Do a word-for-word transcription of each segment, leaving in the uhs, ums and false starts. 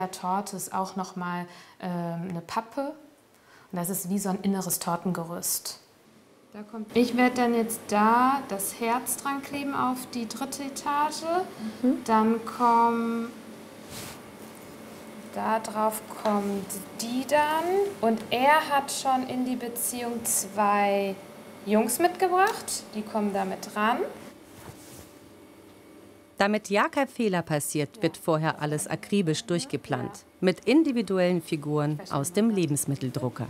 Der Torte ist auch noch mal ähm, eine Pappe und das ist wie so ein inneres Tortengerüst. Da kommt ich werde dann jetzt da das Herz dran kleben auf die dritte Etage. Mhm. Dann kommen da drauf kommt die dann und er hat schon in die Beziehung zwei Jungs mitgebracht, die kommen damit ran. Damit ja kein Fehler passiert, wird vorher alles akribisch durchgeplant. Mit individuellen Figuren aus dem Lebensmitteldrucker.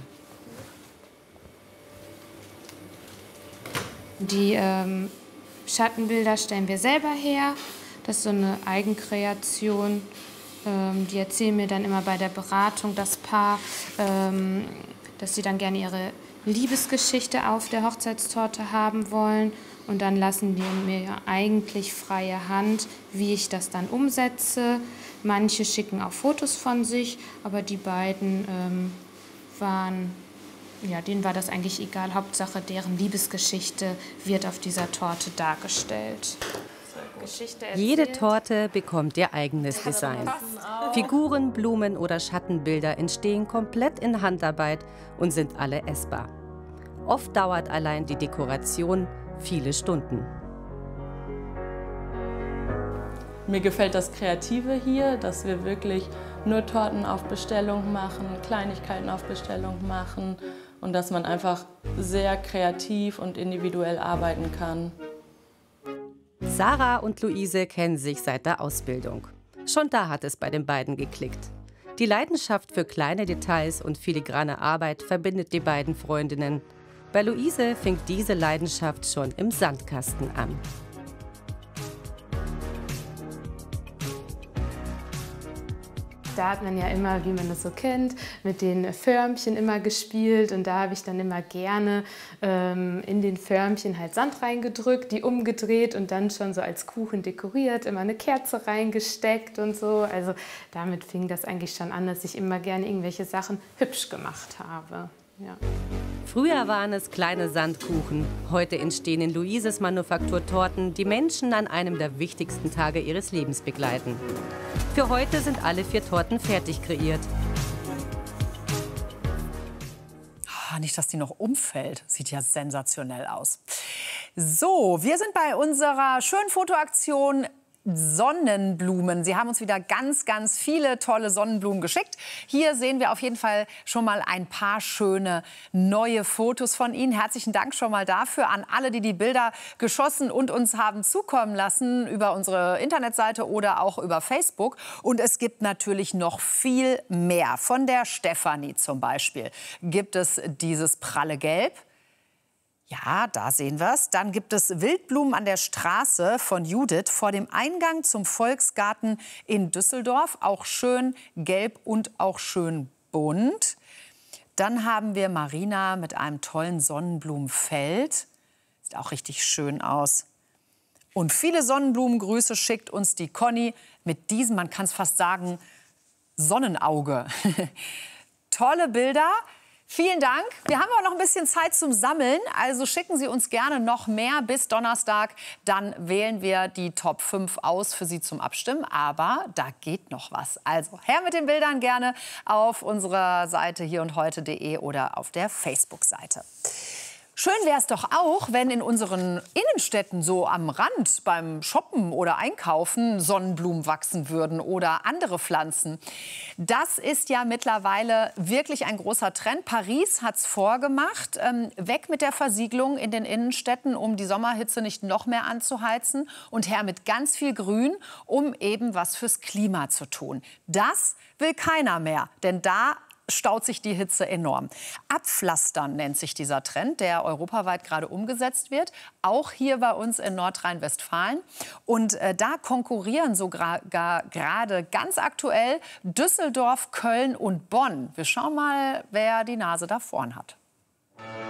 Die ähm, Schattenbilder stellen wir selber her. Das ist so eine Eigenkreation. Ähm, die erzählen mir dann immer bei der Beratung, das Paar, ähm, dass sie dann gerne ihre Liebesgeschichte auf der Hochzeitstorte haben wollen. Und dann lassen die mir eigentlich freie Hand, wie ich das dann umsetze. Manche schicken auch Fotos von sich, aber die beiden ähm, waren, ja, denen war das eigentlich egal. Hauptsache, deren Liebesgeschichte wird auf dieser Torte dargestellt. Jede Torte bekommt ihr eigenes Design. Figuren, Blumen oder Schattenbilder entstehen komplett in Handarbeit und sind alle essbar. Oft dauert allein die Dekoration viele Stunden. Mir gefällt das Kreative hier, dass wir wirklich nur Torten auf Bestellung machen, Kleinigkeiten auf Bestellung machen und dass man einfach sehr kreativ und individuell arbeiten kann. Sarah und Luise kennen sich seit der Ausbildung. Schon da hat es bei den beiden geklickt. Die Leidenschaft für kleine Details und filigrane Arbeit verbindet die beiden Freundinnen. Bei Luise fing diese Leidenschaft schon im Sandkasten an. Da hat man ja immer, wie man das so kennt, mit den Förmchen immer gespielt und da habe ich dann immer gerne ähm, in den Förmchen halt Sand reingedrückt, die umgedreht und dann schon so als Kuchen dekoriert, immer eine Kerze reingesteckt und so. Also damit fing das eigentlich schon an, dass ich immer gerne irgendwelche Sachen hübsch gemacht habe. Ja. Früher waren es kleine Sandkuchen. Heute entstehen in Luises Manufaktur Torten, die Menschen an einem der wichtigsten Tage ihres Lebens begleiten. Für heute sind alle vier Torten fertig kreiert. Oh, nicht, dass die noch umfällt. Sieht ja sensationell aus. So, wir sind bei unserer schönen Fotoaktion Sonnenblumen. Sie haben uns wieder ganz, ganz viele tolle Sonnenblumen geschickt. Hier sehen wir auf jeden Fall schon mal ein paar schöne neue Fotos von Ihnen. Herzlichen Dank schon mal dafür an alle, die die Bilder geschossen und uns haben zukommen lassen über unsere Internetseite oder auch über Facebook. Und es gibt natürlich noch viel mehr. Von der Stefanie zum Beispiel gibt es dieses pralle Gelb. Ja, da sehen wir es. Dann gibt es Wildblumen an der Straße von Judith vor dem Eingang zum Volksgarten in Düsseldorf. Auch schön gelb und auch schön bunt. Dann haben wir Marina mit einem tollen Sonnenblumenfeld. Sieht auch richtig schön aus. Und viele Sonnenblumengrüße schickt uns die Conny mit diesem, man kann es fast sagen, Sonnenauge. Tolle Bilder. Vielen Dank. Wir haben aber noch ein bisschen Zeit zum Sammeln. Also schicken Sie uns gerne noch mehr bis Donnerstag. Dann wählen wir die Top fünf aus für Sie zum Abstimmen. Aber da geht noch was. Also her mit den Bildern gerne auf unserer Seite hier und heute punkt de oder auf der Facebook-Seite. Schön wäre es doch auch, wenn in unseren Innenstädten so am Rand beim Shoppen oder Einkaufen Sonnenblumen wachsen würden oder andere Pflanzen. Das ist ja mittlerweile wirklich ein großer Trend. Paris hat es vorgemacht. Ähm, weg mit der Versiegelung in den Innenstädten, um die Sommerhitze nicht noch mehr anzuheizen. Und her mit ganz viel Grün, um eben was fürs Klima zu tun. Das will keiner mehr, denn da staut sich die Hitze enorm. Abpflastern nennt sich dieser Trend, der europaweit gerade umgesetzt wird, auch hier bei uns in Nordrhein-Westfalen. Und äh, da konkurrieren sogar gerade ganz aktuell Düsseldorf, Köln und Bonn. Wir schauen mal, wer die Nase da vorn hat.